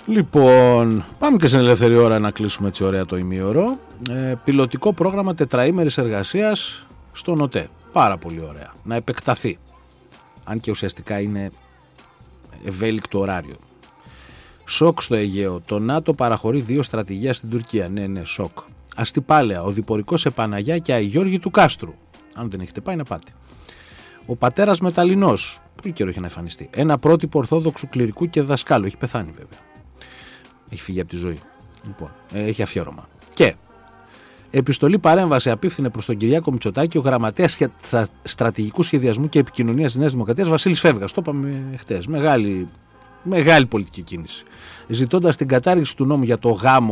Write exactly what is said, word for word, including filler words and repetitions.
Λοιπόν, πάμε και στην ελεύθερη ώρα να κλείσουμε έτσι ωραία το ημίωρο. Ε, πιλωτικό πρόγραμμα τετραήμερης εργασίας στον ΟΤΕ. Πάρα πολύ ωραία. Να επεκταθεί. Αν και ουσιαστικά είναι ευέλικτο ωράριο. Σοκ στο Αιγαίο. Το ΝΑΤΟ παραχωρεί δύο στρατηγία στην Τουρκία. Ναι, ναι, σοκ. Αστυπάλαια. Ο διπορικός σε Παναγιά και Αγιώργη του Κάστρου. Αν δεν έχετε πάει, να πάτε. Ο πατέρας Μεταλλινός. Πολύ καιρό έχει να εμφανιστεί. Ένα πρότυπο ορθόδοξου κληρικού και δασκάλου. Έχει πεθάνει βέβαια. Έχει φύγει από τη ζωή. Λοιπόν, έχει αφιέρωμα. Και επιστολή παρέμβαση απίφθινε προς τον Κυριάκο Μητσοτάκη ο γραμματέας στρατηγικού σχεδιασμού και επικοινωνίας της Νέας Δημοκρατίας Βασίλης Φεύγας. Το είπαμε χτες. Μεγάλη, μεγάλη πολιτική κίνηση. Ζητώντας την κατάργηση του νόμου για το γάμο